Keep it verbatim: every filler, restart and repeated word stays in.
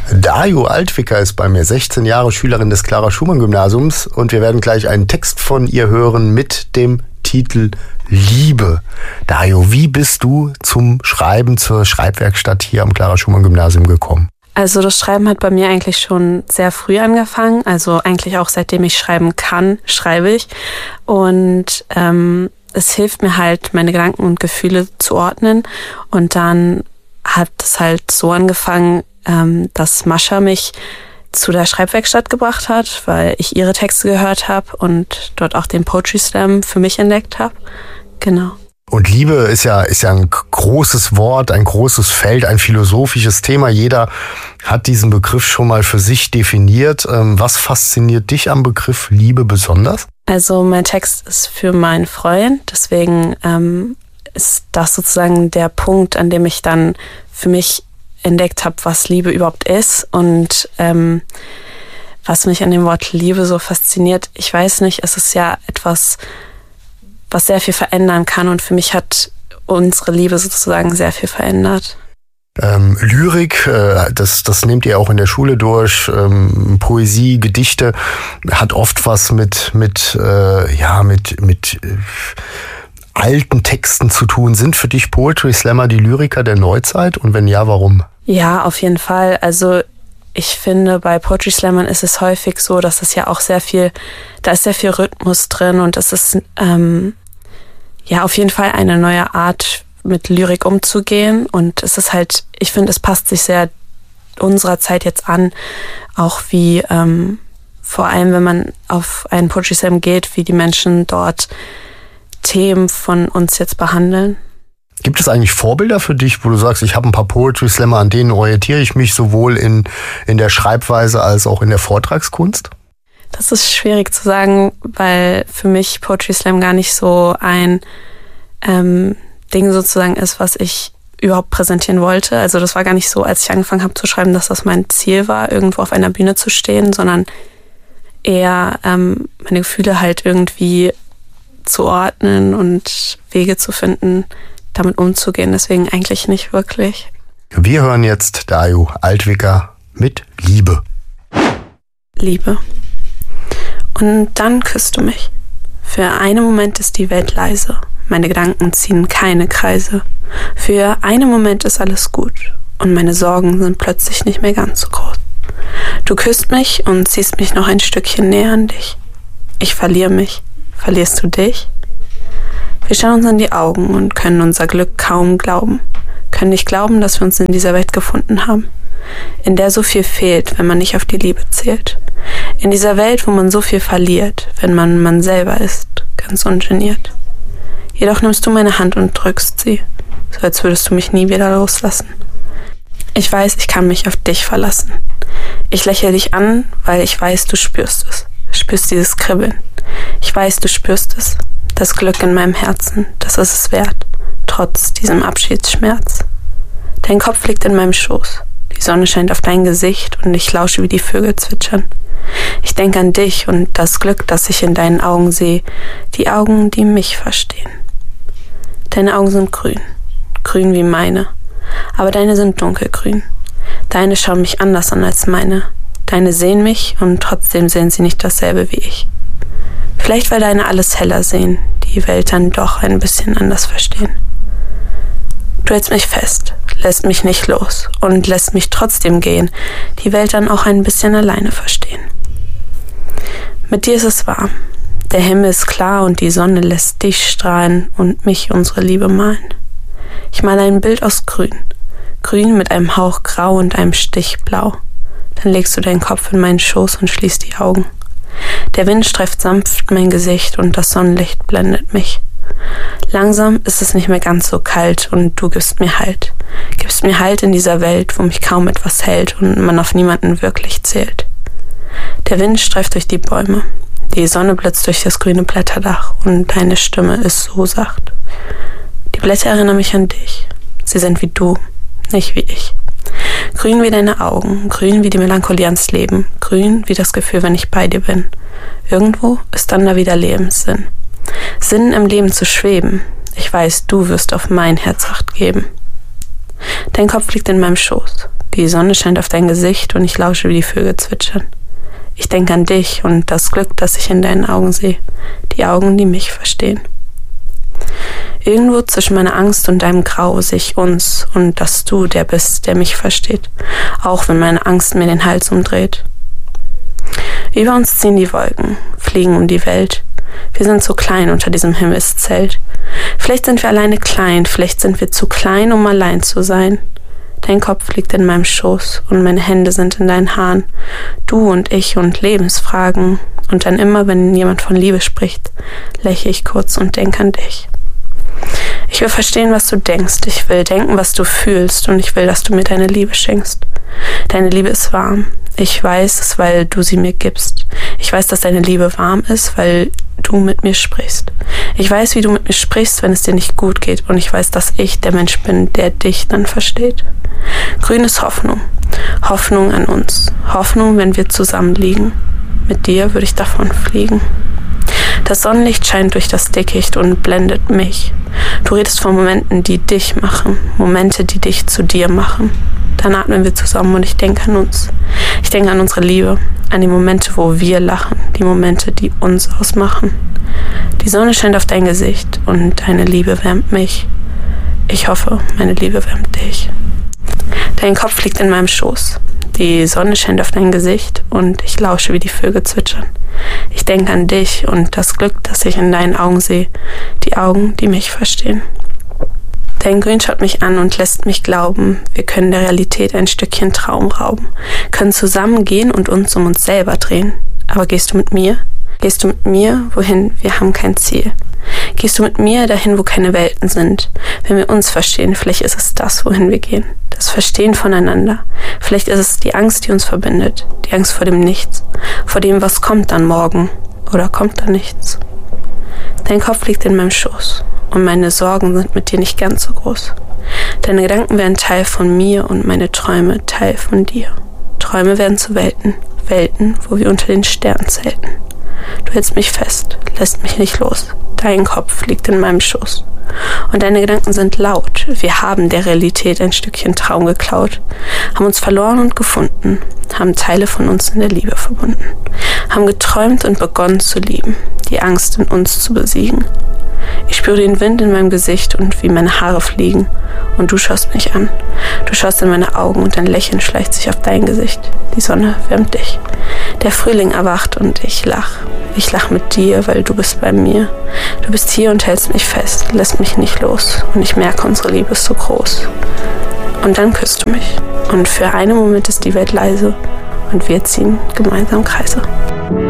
Dajo Altwicker ist bei mir, sechzehn Jahre, Schülerin des Clara-Schumann-Gymnasiums, und wir werden gleich einen Text von ihr hören mit dem Titel Liebe. Dajo, wie bist du zum Schreiben, zur Schreibwerkstatt hier am Clara-Schumann-Gymnasium gekommen? Also das Schreiben hat bei mir eigentlich schon sehr früh angefangen. Also eigentlich auch seitdem ich schreiben kann, schreibe ich. Und ähm, es hilft mir halt, meine Gedanken und Gefühle zu ordnen. Und dann hat es halt so angefangen, ähm, dass Mascha mich zu der Schreibwerkstatt gebracht hat, weil ich ihre Texte gehört habe und dort auch den Poetry Slam für mich entdeckt habe. Genau. Und Liebe ist ja, ist ja ein großes Wort, ein großes Feld, ein philosophisches Thema. Jeder hat diesen Begriff schon mal für sich definiert. Was fasziniert dich am Begriff Liebe besonders? Also mein Text ist für meinen Freund, deswegen ähm, ist das sozusagen der Punkt, an dem ich dann für mich entdeckt habe, was Liebe überhaupt ist und ähm, was mich an dem Wort Liebe so fasziniert. Ich weiß nicht, es ist ja etwas, was sehr viel verändern kann, und für mich hat unsere Liebe sozusagen sehr viel verändert. Ähm, Lyrik, äh, das, das nehmt ihr auch in der Schule durch, ähm, Poesie, Gedichte, hat oft was mit, mit, äh, ja, mit, mit äh, alten Texten zu tun. Sind für dich Poetry Slammer die Lyriker der Neuzeit, und wenn ja, warum? Ja, auf jeden Fall. Also ich finde, bei Poetry Slammern ist es häufig so, dass es ja auch sehr viel, da ist sehr viel Rhythmus drin, und das ist ähm, ja auf jeden Fall eine neue Art, mit Lyrik umzugehen, und es ist halt, ich finde, es passt sich sehr unserer Zeit jetzt an, auch wie ähm, vor allem, wenn man auf einen Poetry Slam geht, wie die Menschen dort Themen von uns jetzt behandeln. Gibt es eigentlich Vorbilder für dich, wo du sagst, ich habe ein paar Poetry Slammer, an denen orientiere ich mich sowohl in, in der Schreibweise als auch in der Vortragskunst? Das ist schwierig zu sagen, weil für mich Poetry Slam gar nicht so ein ähm, Ding sozusagen ist, was ich überhaupt präsentieren wollte. Also das war gar nicht so, als ich angefangen habe zu schreiben, dass das mein Ziel war, irgendwo auf einer Bühne zu stehen, sondern eher ähm, meine Gefühle halt irgendwie zu ordnen und Wege zu finden, damit umzugehen. Deswegen eigentlich nicht wirklich. Wir hören jetzt Dajo Altwicker mit Liebe. Liebe. Und dann küsst du mich. Für einen Moment ist die Welt leise. Meine Gedanken ziehen keine Kreise. Für einen Moment ist alles gut. Und meine Sorgen sind plötzlich nicht mehr ganz so groß. Du küsst mich und ziehst mich noch ein Stückchen näher an dich. Ich verliere mich. Verlierst du dich? Wir schauen uns in die Augen und können unser Glück kaum glauben. Können nicht glauben, dass wir uns in dieser Welt gefunden haben, in der so viel fehlt, wenn man nicht auf die Liebe zählt. In dieser Welt, wo man so viel verliert, wenn man man selber ist, ganz ungeniert. Jedoch nimmst du meine Hand und drückst sie, so als würdest du mich nie wieder loslassen. Ich weiß, ich kann mich auf dich verlassen. Ich lächle dich an, weil ich weiß, du spürst es. Spürst dieses Kribbeln. Ich weiß, du spürst es. Das Glück in meinem Herzen, das ist es wert, trotz diesem Abschiedsschmerz. Dein Kopf liegt in meinem Schoß. Die Sonne scheint auf dein Gesicht und ich lausche, wie die Vögel zwitschern. Ich denke an dich und das Glück, das ich in deinen Augen sehe, die Augen, die mich verstehen. Deine Augen sind grün, grün wie meine, aber deine sind dunkelgrün. Deine schauen mich anders an als meine. Deine sehen mich und trotzdem sehen sie nicht dasselbe wie ich. Vielleicht, weil deine alles heller sehen, die Welt dann doch ein bisschen anders verstehen. Du hältst mich fest, lässt mich nicht los und lässt mich trotzdem gehen, die Welt dann auch ein bisschen alleine verstehen. Mit dir ist es warm, der Himmel ist klar und die Sonne lässt dich strahlen und mich unsere Liebe malen. Ich male ein Bild aus Grün, Grün mit einem Hauch Grau und einem Stich Blau. Dann legst du deinen Kopf in meinen Schoß und schließt die Augen. Der Wind streift sanft mein Gesicht und das Sonnenlicht blendet mich. Langsam ist es nicht mehr ganz so kalt und du gibst mir Halt. Gibst mir Halt in dieser Welt, wo mich kaum etwas hält und man auf niemanden wirklich zählt. Der Wind streift durch die Bäume. Die Sonne blitzt durch das grüne Blätterdach und deine Stimme ist so sacht. Die Blätter erinnern mich an dich. Sie sind wie du, nicht wie ich. Grün wie deine Augen, grün wie die Melancholie ans Leben, grün wie das Gefühl, wenn ich bei dir bin. Irgendwo ist dann da wieder Lebenssinn. Sinn im Leben zu schweben. Ich weiß, du wirst auf mein Herz Acht geben. Dein Kopf liegt in meinem Schoß. Die Sonne scheint auf dein Gesicht und ich lausche, wie die Vögel zwitschern. Ich denke an dich und das Glück, das ich in deinen Augen sehe, die Augen, die mich verstehen. Irgendwo zwischen meiner Angst und deinem Grau sehe ich uns und dass du der bist, der mich versteht, auch wenn meine Angst mir den Hals umdreht. Über uns ziehen die Wolken, fliegen um die Welt. Wir sind so klein unter diesem Himmelszelt. Vielleicht sind wir alleine klein, vielleicht sind wir zu klein, um allein zu sein. Dein Kopf liegt in meinem Schoß und meine Hände sind in deinen Haaren. Du und ich und Lebensfragen. Und dann immer, wenn jemand von Liebe spricht, lächle ich kurz und denke an dich. Ich will verstehen, was du denkst. Ich will denken, was du fühlst. Und ich will, dass du mir deine Liebe schenkst. Deine Liebe ist warm. Ich weiß es, weil du sie mir gibst. Ich weiß, dass deine Liebe warm ist, weil du mit mir sprichst. Ich weiß, wie du mit mir sprichst, wenn es dir nicht gut geht. Und ich weiß, dass ich der Mensch bin, der dich dann versteht. Grün ist Hoffnung. Hoffnung an uns. Hoffnung, wenn wir zusammen liegen. Mit dir würde ich davon fliegen. Das Sonnenlicht scheint durch das Dickicht und blendet mich. Du redest von Momenten, die dich machen. Momente, die dich zu dir machen. Dann atmen wir zusammen und ich denke an uns. Ich denke an unsere Liebe, an die Momente, wo wir lachen, die Momente, die uns ausmachen. Die Sonne scheint auf dein Gesicht und deine Liebe wärmt mich. Ich hoffe, meine Liebe wärmt dich. Dein Kopf liegt in meinem Schoß. Die Sonne scheint auf dein Gesicht und ich lausche, wie die Vögel zwitschern. Ich denke an dich und das Glück, das ich in deinen Augen sehe, die Augen, die mich verstehen. Dein Grün schaut mich an und lässt mich glauben, wir können der Realität ein Stückchen Traum rauben, können zusammengehen und uns um uns selber drehen. Aber gehst du mit mir? Gehst du mit mir, wohin? Wir haben kein Ziel. Gehst du mit mir dahin, wo keine Welten sind? Wenn wir uns verstehen, vielleicht ist es das, wohin wir gehen. Das Verstehen voneinander. Vielleicht ist es die Angst, die uns verbindet. Die Angst vor dem Nichts. Vor dem, was kommt dann morgen. Oder kommt dann nichts. Dein Kopf liegt in meinem Schoß. Und meine Sorgen sind mit dir nicht ganz so groß. Deine Gedanken werden Teil von mir und meine Träume Teil von dir. Träume werden zu Welten. Welten, wo wir unter den Sternen zelten. Du hältst mich fest, lässt mich nicht los. Dein Kopf liegt in meinem Schoß. Und deine Gedanken sind laut. Wir haben der Realität ein Stückchen Traum geklaut, haben uns verloren und gefunden, haben Teile von uns in der Liebe verbunden, haben geträumt und begonnen zu lieben, die Angst in uns zu besiegen. Ich spüre den Wind in meinem Gesicht und wie meine Haare fliegen. Und du schaust mich an. Du schaust in meine Augen und ein Lächeln schleicht sich auf dein Gesicht. Die Sonne wärmt dich. Der Frühling erwacht und ich lach. Ich lach mit dir, weil du bist bei mir. Du bist hier und hältst mich fest, lässt mich nicht los. Und ich merke, unsere Liebe ist so groß. Und dann küsst du mich. Und für einen Moment ist die Welt leise. Und wir ziehen gemeinsam Kreise.